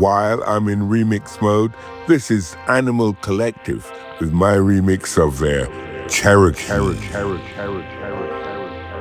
while I'm in remix mode, this is Animal Collective with my remix of their Cherokee.